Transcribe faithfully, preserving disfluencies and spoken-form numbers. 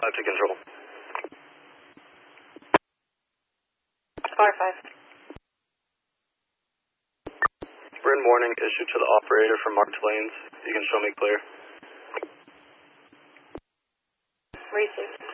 five to control. Car five. Written warning issued to the operator for marked lanes. You can show me clear. Received.